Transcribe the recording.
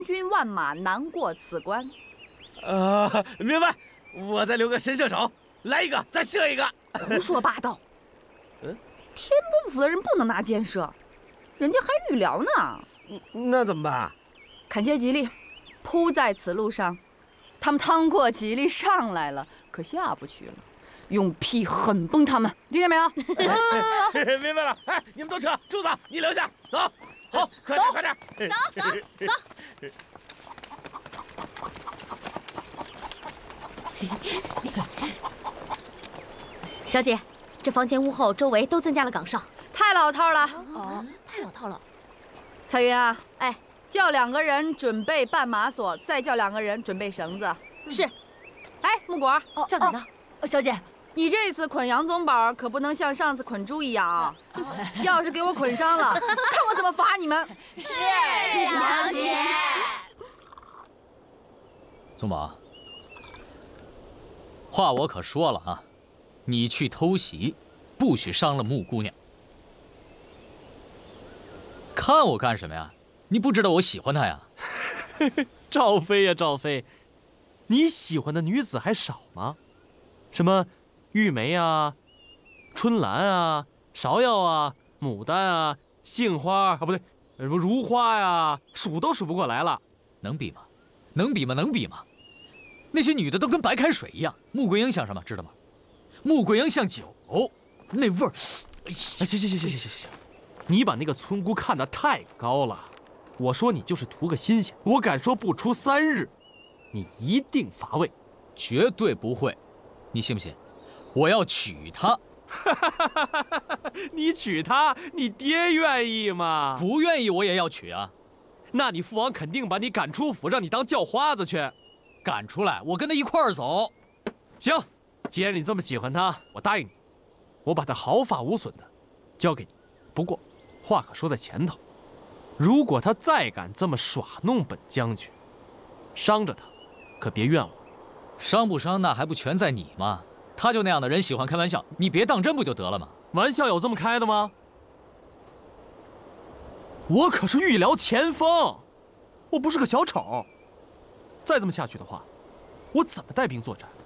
军万马难过此关。 明白。我再留个神射手，来一个再射一个。 胡说八道！天崩府的人不能拿箭射，人家还预疗呢。 那怎么办？ 砍些吉利，铺在此路上。他们趟过吉利上来了，可下不去了。用屁狠崩他们，听见没有？ 明白了。哎，你们都撤，柱子你留下，走。好，快点，快点。 走。小姐，这房前屋后周围都增加了岗哨， 太老套了。 哦，太老套了。 彩云啊， 哎， 叫2个人准备绊马索，再叫2个人准备绳子。 是。 哎，木果， 叫哪呢？小姐， 你这次捆杨宗保可不能像上次捆猪一样啊！要是给我捆伤了，看我怎么罚你们！ 是，小姐。 宗保，话我可说了啊，你去偷袭，不许伤了穆姑娘。看我干什么呀？你不知道我喜欢她呀？ 赵飞呀，赵飞，你喜欢的女子还少吗？什么玉梅啊、春兰啊、芍药啊、牡丹啊、杏花啊，不对，什么如花呀，数都数不过来了。 能比吗？能比吗？能比吗？那些女的都跟白开水一样。穆桂英像什么？知道吗？穆桂英像酒，那味儿。 行，你把那个村姑看得太高了。我说你就是图个新鲜，我敢说不出3日，你一定乏味。 绝对不会，你信不信？我要娶她。 你娶她，你爹愿意吗？ 不愿意我也要娶啊。 那你父王肯定把你赶出府，让你当叫花子去。 赶出来，我跟他一块儿走。 行，既然你这么喜欢她，我答应你，我把她毫发无损的交给你。不过，话可说在前头，如果她再敢这么耍弄本将军，伤着她，可别怨我。 伤不伤，那还不全在你吗？他就那样的人，喜欢开玩笑，你别当真不就得了吗？ 玩笑有这么开的吗？我可是御辽前锋，我不是个小丑。再这么下去的话，我怎么带兵作战？